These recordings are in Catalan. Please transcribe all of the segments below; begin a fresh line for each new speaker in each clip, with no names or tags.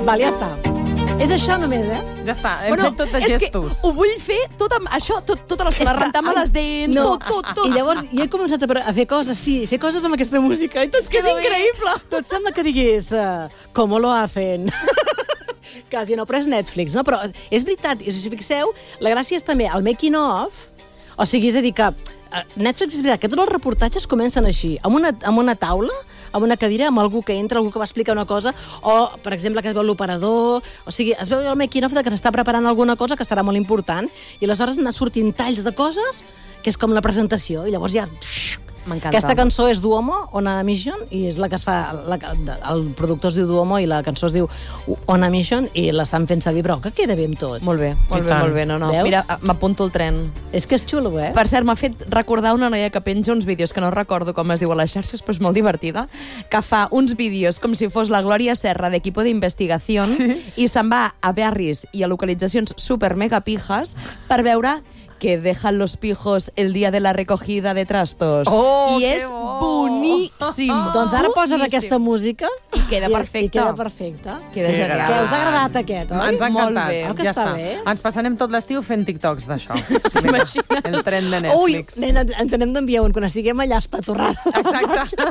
Val, ja està. És això només,
Ja està, hem fet tot de gestos.
És que ho vull fer tot amb això, tota l'estona, rentar-me les dents, tot.
I llavors jo he començat a fer coses, fer coses amb aquesta música. I tot
que és increïble.
Tot sembla que digués, ¿cómo lo hacen? Quasi no, però és Netflix, no? Però és veritat, i si fixeu, la gràcia és també el making of, o sigui, és a dir que Netflix és veritat que tots els reportatges comencen així, amb una taula, amb una cadira, amb algú que entra, algú que va explicar una cosa, o, per exemple, que es veu l'operador, o sigui, es veu el making of de que s'està preparant alguna cosa que serà molt important, i aleshores anar sortint talls de coses, que és com la presentació, i llavors ja...
M'encanta.
Aquesta cançó és Duomo, On a Mission, i és la que es fa... El productor es diu Duomo i la cançó es diu On a Mission, i l'estan fent servir, però que queda bé amb tot.
Molt bé. No.
Veus?
Mira, m'apunto el tren.
És que és xulo,
Per cert, m'ha fet recordar una noia que penja uns vídeos que no recordo com es diu a les xarxes, però és molt divertida, que fa uns vídeos com si fos la Glòria Serra d'Equipo d'Investigació i se'n va a barris i a localitzacions super mega pijas per veure que dejan los pijos el día de la recogida de trastos.
Oh,
I és boníssim.
Doncs ara poses aquesta música
i queda perfecte.
Queda perfecte.
Queda genial.
Que us ha agradat aquest, oi?
Ens ha encantat.
Molt bé.
Que està bé.
Ens passarem tot l'estiu fent TikToks d'això. El tren de
Ui,
Netflix.
nena, ens n'hem d'enviar un quan estiguem allà espatorrades.
Exacte.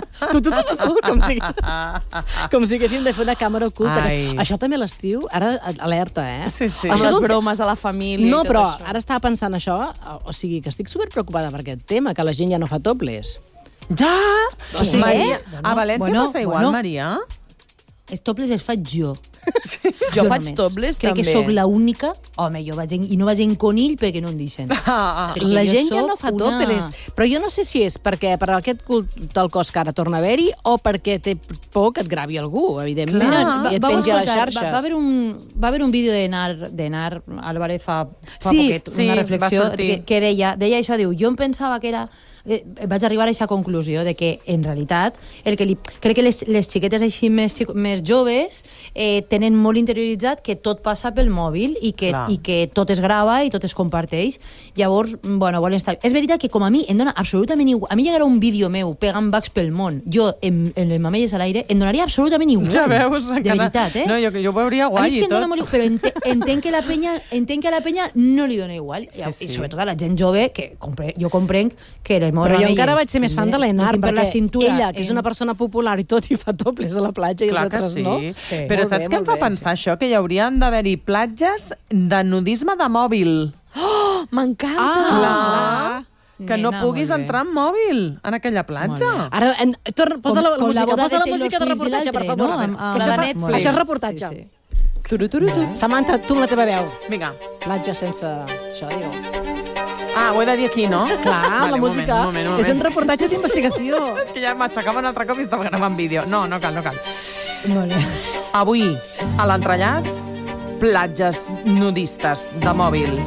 Com si haguéssim de fer una càmera oculta.
Ai.
Això també a l'estiu, ara alerta,
Sí.
Amb les bromes a la família
No,
i tot
però
això.
ara estava pensant això, o sigui, que estic superpreocupada per aquest tema, que la gent ja no fa topless.
Ja!
O sigui,
Maria, a València passa igual, Maria?
Els topless els faig jo.
Jo faig
només.
topless,
Crec
també.
que sóc l'única... Home, jo no vaig en conill perquè no em deixen. Perquè
La
jo
gent ja
sóc
no fa topless, però jo no sé si és perquè per aquest cult del cos que ara torna a haver-hi o perquè té por que et gravi algú, evidentment,
Clar.
i et pengi a les xarxes.
Va haver un vídeo d'Enar Álvarez fa
Sí,
poquet,
sí,
una
va
reflexió
sortir.
que deia això, diu, jo em pensava que era... vaig arribar a aquesta conclusió de que, en realitat, crec que les xiquetes així més joves tenen molt interioritzat que tot passa pel mòbil i que tot es grava i tot es comparteix. Llavors, bueno, volen estar... És veritat que com a mi em dona absolutament igual... A mi llegarà un vídeo meu pegant bacs pel món, jo en les mamelles a l'aire, em donaria absolutament igual.
Ja veus?
De veritat,
No, jo ho veuria guai i tot.
Però entenc que a la penya no li dona igual.
Sí.
I sobretot a la gent jove, que jo comprenc que les
Però jo encara vaig ser més fan de l'Enar, perquè
cintura,
ella, que és una persona popular i tot, i fa topless a la platja i
Clar
els
que
altres
sí.
no.
Però
Molt
saps
bé,
què em
molt
fa
bé,
pensar això? Que hi haurien d'haver-hi platges de nudisme de mòbil.
Oh, m'encanta!
Clar. Que no
Nena,
puguis
molt bé.
entrar amb mòbil en aquella platja.
Ara, posa la
Com la
música,
boda
posa la
de
música de
Taylor
reportatge, per
Swift i
favor.
l'altre, no?
Que
La
això
de
fa-
Netflix.
Això és reportatge.
Sí.
Turuturu.
Samantha, tu amb la teva veu.
Vinga.
Platja sense això, diu.
Ah, ho he de dir aquí, no?
Clar, la música.
Un moment.
És un reportatge d'investigació.
És que ja m'aixecava un altre cop i estava gravant vídeo. No cal.
Molt bé.
Avui, a l'entrellat, platges nudistes de mòbil.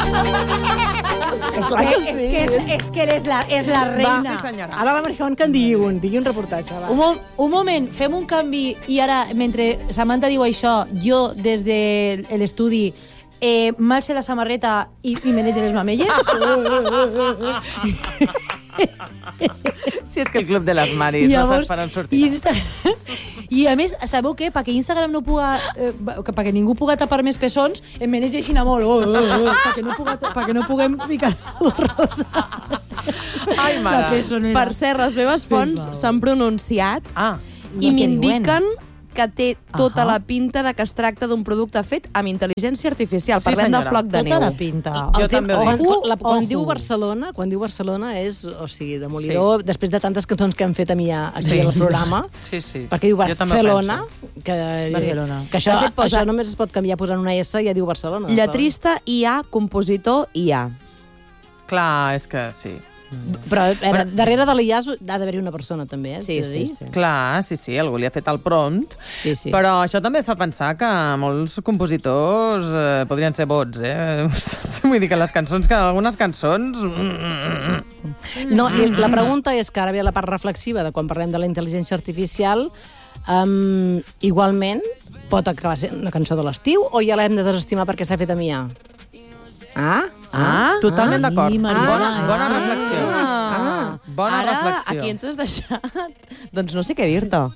És que eres la reina.
Sí, senyora.
Ara la Maricón que en digui un reportatge. Va.
Un moment, fem un canvi i ara, mentre Samantha diu això, jo des de l'estudi m'alce la samarreta i me nege les mamelles.
Si és que el Club de les Maris no saps per on sortir.
I a més, sabeu què? Perquè Instagram no puga... perquè ningú puga tapar més pessons, em menegeixin a molt. Perquè no puguem ficar rosa.
Ai,
La
mare.
pessonera.
Per cert, les meves fonts s'han pronunciat
Ah,
i
què
m'indiquen que té tota
Ahà.
la pinta de que es tracta d'un producte fet amb intel·ligència artificial.
Sí,
Parlem de
senyora.
floc de
Tota la
neu.
pinta.
Jo també ho dic.
Quan diu
Ojo.
Barcelona és, o sigui, demolidor, després de tantes cançons que han fet a mi aquí
Sí.
al programa,
sí.
perquè diu
Jo també ho
Barcelona,
penso.
Barcelona.
que això,
De fet, posa-
això només es pot canviar posant una S i ja diu Barcelona.
Lletrista IA, compositor IA.
Clar, és que sí.
Però darrere de l'IA ha d'haver-hi una persona, també, eh?
Sí,
t'he de dir.
sí.
Clar, sí, algú li ha fet el prompt.
Sí, sí.
Però això també fa pensar que molts compositors podrien ser bots, Vull dir que les cançons, que algunes cançons...
No, i la pregunta és que ara ve la part reflexiva de quan parlem de la intel·ligència artificial, igualment pot acabar sent una cançó de l'estiu o ja l'hem de desestimar perquè està feta a mi?
Totalment d'acord.
Mariona,
Bona
és que-
reflexió. Bona
Ara,
reflexió.
aquí ens has deixat... Doncs no sé què dir-te.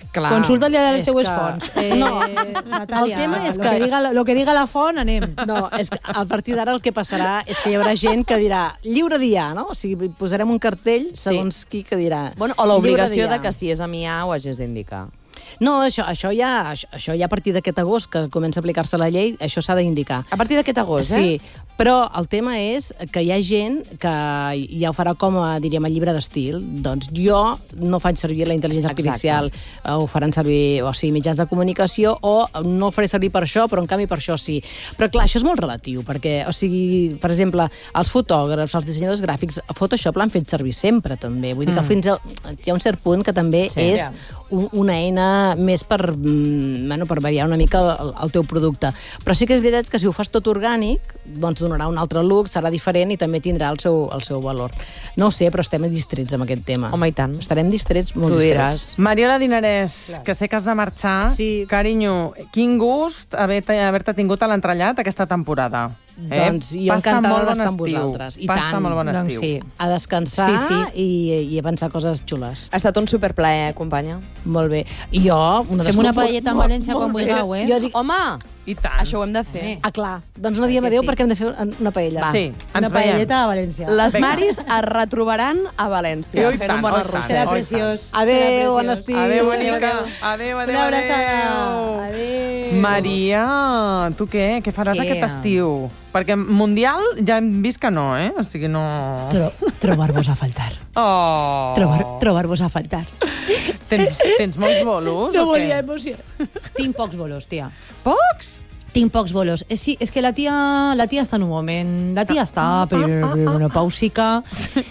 Clar.
Consulta-li a les
És
teues
que-
fonts.
No,
Natàlia,
el tema és
lo
que-
lo que diga la font, anem.
No, és que a partir d'ara el que passarà és que hi haurà gent que dirà lliure dia, no? O sigui, posarem un cartell segons qui que dirà...
Bueno, o l'obligació
lliure
de
dia.
que si és amià ho hagis d'indicar.
No, això ja a partir d'aquest agost que comença a aplicar-se la llei, això s'ha d'indicar.
A partir d'aquest agost,
Sí, però el tema és que hi ha gent que ja ho farà com, diríem, el llibre d'estil. Doncs jo no faig servir la intel·ligència artificial, ho faran servir, o sigui, mitjans de comunicació, o no ho faré servir per això, però en canvi per això sí. Però clar, això és molt relatiu, perquè, o sigui, per exemple, els fotògrafs, els dissenyadors gràfics, Photoshop l'han fet servir sempre, també. Vull dir que fins hi ha un cert punt que també és una eina més per variar una mica el teu producte. Però sí que és veritat que si ho fas tot orgànic, doncs donarà un altre look, serà diferent i també tindrà el seu valor. No ho sé, però estem distrets amb aquest tema.
Home, i tant.
Estarem distrets, molt
Tu
distrets.
diràs.
Mariola Dinarès, que sé que has de marxar.
Sí.
Carinyo, quin gust haver-te tingut a l'entrellat aquesta temporada.
Doncs jo
Passa
encantada
molt bon
d'estar amb
estiu.
vosaltres. I
Passa
tant.
molt bon
Doncs
estiu.
sí.
A descansar
Sí,
i a pensar coses xules.
Ha estat un superplaer, companya.
Molt bé. I jo...
Fem una paelleta en València quan vulgueu, eh?
Jo dic,
Home,
I tant.
això ho hem de fer.
clar, doncs no diem
Perquè
adéu
sí.
perquè hem de fer una paella.
Va.
Sí,
Una
ens veiem.
paelleta a València.
Les
Vinga.
Maris es retrobaran a València,
I
fent
tant,
un bon
i tant.
arrosset.
Serà
Oh, i
preciós.
Adéu, bon estiu.
Adéu, bonica. Adéu, adéu,
Una abraçada.
adéu.
Adéu.
Maria, tu què? Què faràs
Què?
aquest estiu? Perquè Mundial ja hem vist que no, eh? O sigui, no...
Trobar-vos a faltar.
Oh!
Trobar-vos a faltar.
Tens molts bolos
No
o què?
volia emoció. Tinc pocs bolos, tia.
Pocs?
Tinc pocs bolos. Sí, és que la tia està en un moment... La tia està menopàusica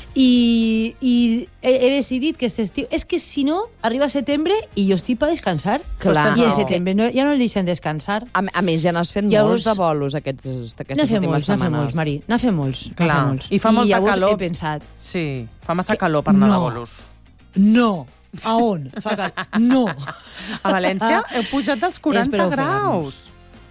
i he decidit que este estiu... És que si no, arriba setembre i jo estic per descansar.
Clar.
I en setembre ja no el deixen descansar.
A més, ja n'has fet
Llavors-
molts de bolos aquestes
N'ha fet
últimes
molts,
setmanes.
Mari. N'ha fet molts.
Clar. I fa molta
llavors
calor.
he pensat,
Sí, fa massa calor per anar de
No.
bolos.
no, a on? No.
A València heu pujat dels 40
prou
graus.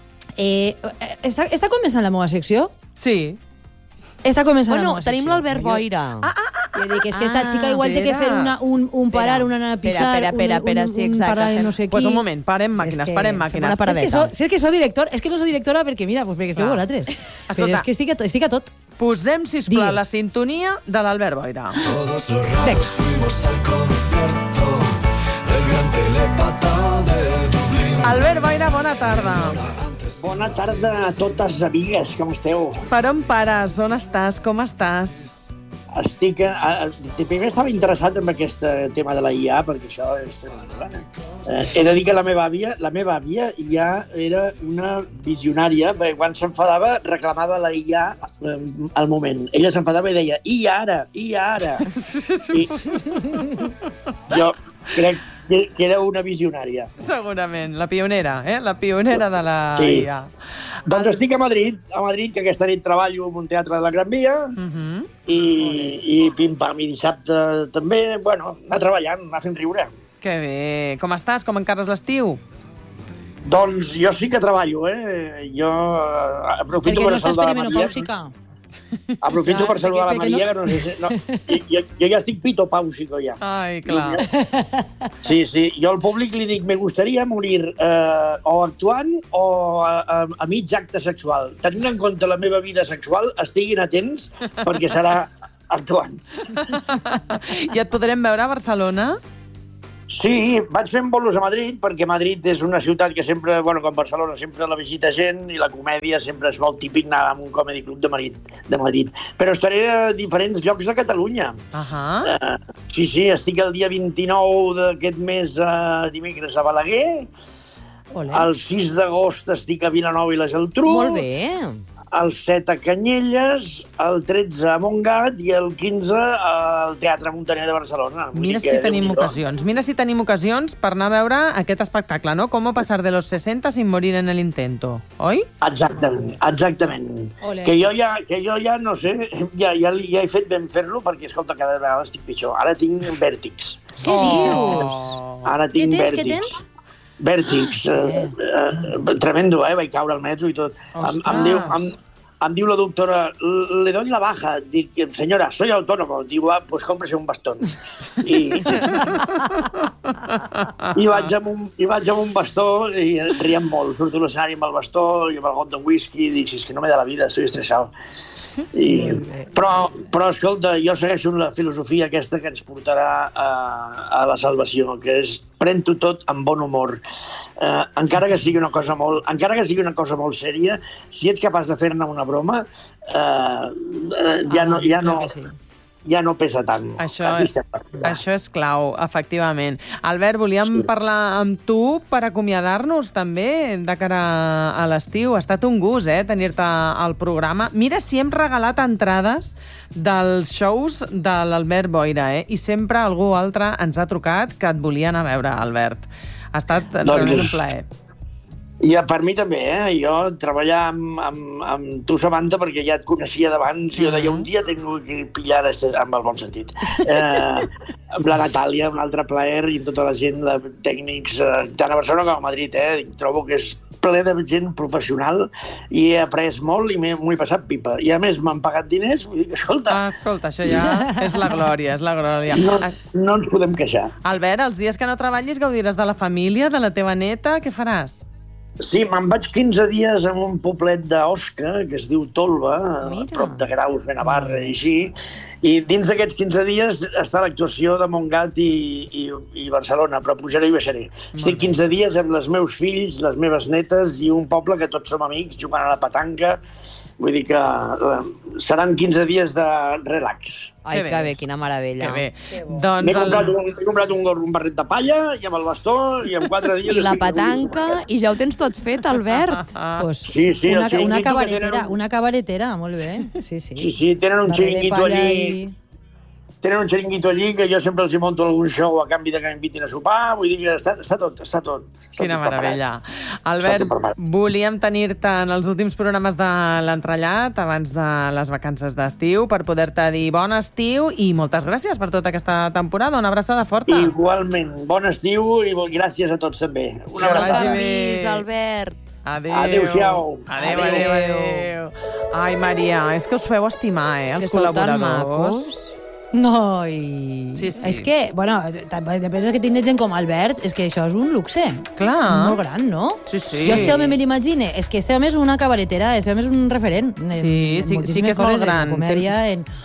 Està començant la meva secció?
Sí.
Està començant la
Bueno,
meva secció.
tenim l'Albert Boira.
Jo dic, és que esta xica igual té que fer un parar, una anar a pisar,
Espera, sí, exacte.
parar de no sé qui.
Pues un moment, parem màquines,
que
parem
fem
màquines.
una paradeta.
Si és que soc director, és que no soc directora perquè, mira, perquè esteu
Clar.
vosaltres. Però
Escolta.
és que estic a tot.
Posem, sisplau,
Digues.
la sintonia de l'Albert Boira.
Todos los ratos fuimos al concierto del gran telepata de Dublín.
Albert Boira, bona tarda.
Bona tarda a totes amigues, com esteu?
Per on pares? On estàs? Com estàs?
Estic... Primer estava interessat en aquest tema de la IA, perquè això és... He de dir que la meva àvia ja era una visionària, perquè quan s'enfadava reclamava la IA al moment. Ella s'enfadava i deia, i ara. I jo crec que era una visionària.
Segurament, la pionera, La pionera de la
Sí.
IA.
Doncs estic a Madrid, que aquesta nit treballo en un teatre de la Gran Via, i pim-pam, i dissabte també, bueno, anar treballant, anar fent riure.
Que bé. Com estàs? Com encares l'estiu?
Doncs jo sí que treballo, Jo aprofito
Perquè
per
no estàs
saludar la Maria.
perimenopàusica.
Aprofito
Clar,
per saludar la
perquè
Maria, que no sé si... No, jo ja estic pitopàusico, ja.
Ai, clar.
Sí, jo al públic li dic, me gustaría morir o actuant o a mig acte sexual. Tenint en compte la meva vida sexual, estiguin atents perquè serà actuant.
I et podrem veure a Barcelona?
Sí, vaig fent bolos a Madrid, perquè Madrid és una ciutat que sempre, bueno, com Barcelona, sempre la visita gent i la comèdia sempre és molt típic anar a un comedy club de Madrid. Però estaré a diferents llocs de Catalunya. Sí, estic el dia 29 d'aquest mes, dimecres, a Balaguer.
Ole.
El 6 d'agost estic a Vilanova i la Geltrú.
Molt bé.
El 7 a Canyelles, el 13 a Montgat i el 15 al Teatre Muntaner de Barcelona.
Mira si tenim ocasions per anar a veure aquest espectacle, no? Com passar de los 60 sin morir en el intento, oi?
Exactament.
Ole.
Que jo ja no sé, ja he fet ben fer-lo perquè, escolta, cada vegada estic pitjor. Ara tinc vèrtics.
Què dius?
Ara tinc
Què
vèrtics.
tens?
Vèrtics. Tremendo, vaig caure al metro i tot. Em diu... em diu la doctora, le doy la baja. Dic, senyora, soy autónomo. Diu, pues cómprese un bastón. I vaig amb un bastó i riem molt. Surto a l'escenari amb el bastó i amb el got de whisky i dic, si és que no me da la vida, estoy estresado. Però, escolta, jo segueixo la filosofia aquesta que ens portarà a la salvació, que és pren-t'ho tot amb bon humor. Encara que sigui una cosa molt sèria, si ets capaç de fer-ne una broma, ja no pesa tant.
Això és clau, efectivament. Albert, volíem parlar amb tu per acomiadar-nos també de cara a l'estiu. Ha estat un gust, tenir-te al programa. Mira, si hem regalat entrades dels shows de l'Albert Boira, i sempre algú altre ens ha trucat que et volia anar a veure, Albert. Ha estat realment un plaer.
I per mi també, jo treballar amb tu, Samantha, perquè ja et coneixia d'abans, jo deia, un dia tengo que pillar amb el bon sentit. Amb la Natàlia, un altre plaer, i amb tota la gent, tècnics, tant a Barcelona com a Madrid, trobo que és ple de gent professional i he après molt i m'ho he passat pipa. I a més m'han pagat diners, vull dir que, escolta...
Escolta, això ja és la glòria, és la glòria.
No ens podem queixar.
Albert, els dies que no treballis gaudiràs de la família, de la teva neta, què faràs?
Sí, me'n vaig 15 dies en un poblet d'Osca, que es diu Tolba, a prop de Graus, Benavarra i així, i dins d'aquests 15 dies està l'actuació de Montgat i Barcelona, però pujaré i baixaré. Estic 15 dies amb els meus fills, les meves netes i un poble que tots som amics, jugant a la petanca. Vull dir que seran 15 dies de relax.
Ai, que bé, quina meravella.
Que bé.
M'he comprat un barret de palla i amb el bastó i en 4 dies...
I la petanca, i ja ho tens tot fet, Albert.
Sí,
una cabaretera, molt bé.
Sí, tenen un xiringuito allí... Tenen un xiringuito allí que jo sempre els hi monto algun show a canvi de que m'invitin a sopar. Vull dir que està tot.
Quina meravella. Albert, volíem tenir-te en els últims programes de l'Entrellat abans de les vacances d'estiu per poder-te dir bon estiu i moltes gràcies per tota aquesta temporada. Una abraçada forta.
Igualment. Bon estiu i gràcies a tots també.
Una abraçada més, Albert.
Adéu-siau.
Adéu. Ai, Maria, és que us feu estimar, els col·laboradors.
No,
sí.
És que, bueno, depèn que tinguin gent com Albert, és que això és un luxe.
Clar.
Molt gran, no?
Sí.
Jo este home me l'imagine, és que este home és una cabaretera, este home és un referent.
Sí que és molt gran.
Comèdia,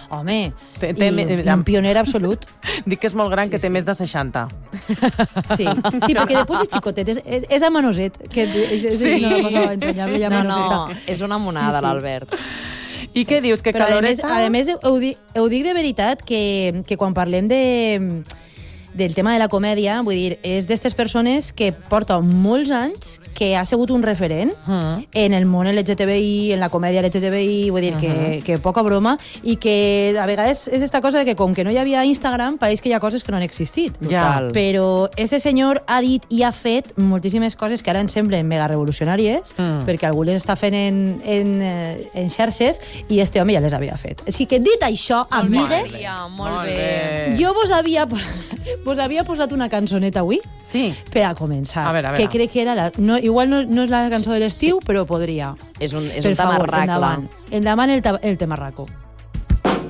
un pioner absolut.
Dic que és molt gran, que té més de 60.
Sí, perquè després és xicotet, és amanoset, que és una cosa entranyable.
No, és una monada, l'Albert.
I què dius, que caloreta?
A més, ho dic de veritat, que quan parlem del tema de la comèdia, vull dir, és d'estes persones que porta molts anys, que ha sigut un referent en el món LGTBI, en la comèdia LGTBI, vull dir que poca broma, i que a vegades és esta cosa de que com que no hi havia Instagram, pareix que hi ha coses que no han existit.
Total.
Però este senyor ha dit i ha fet moltíssimes coses que ara ens semblen mega revolucionàries, perquè algú les està fent en xarxes, i este home ja les havia fet. Així que dit això, amigues,
molt bé.
jo vos havia posat una cançoneta avui per a començar.
A veure.
Que crec que era igual no és la cançó de l'estiu, però podria.
És un tamarracle.
Endavant el tamarraco.